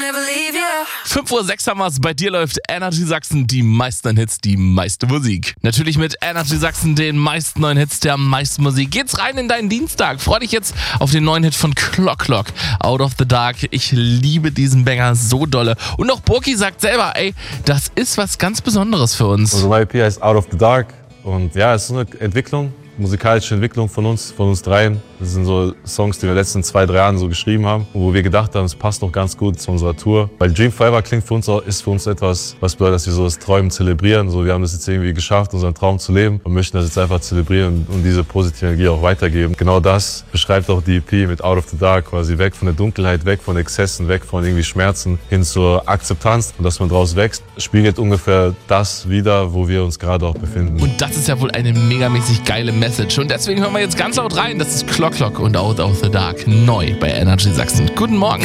5:06 Uhr haben wir es. Bei dir läuft Energy Sachsen, die meisten Hits, die meiste Musik. Natürlich mit Energy Sachsen, den meisten neuen Hits, der meisten Musik. Geht's rein in deinen Dienstag. Freu dich jetzt auf den neuen Hit von Clock Clock, Out of the Dark. Ich liebe diesen Banger so dolle. Und auch Burki sagt selber, ey, das ist was ganz Besonderes für uns. Unsere neue EP heißt Out of the Dark. Und ja, es ist eine Entwicklung, musikalische Entwicklung von uns dreien. Das sind so Songs, die wir in den letzten 2-3 Jahren so geschrieben haben, wo wir gedacht haben, es passt noch ganz gut zu unserer Tour. Weil Dream Forever ist für uns etwas, was bedeutet, dass wir so das Träumen zelebrieren. So, wir haben das jetzt irgendwie geschafft, unseren Traum zu leben und möchten das jetzt einfach zelebrieren und diese positive Energie auch weitergeben. Genau das beschreibt auch die EP mit Out of the Dark, quasi weg von der Dunkelheit, weg von Exzessen, weg von irgendwie Schmerzen hin zur Akzeptanz und dass man draus wächst. Spiegelt ungefähr das wider, wo wir uns gerade auch befinden. Und das ist ja wohl eine megamäßig geile Message. Und deswegen hören wir jetzt ganz laut rein. Das ist Clock Clock und Out of the Dark. Neu bei Energy Sachsen. Guten Morgen.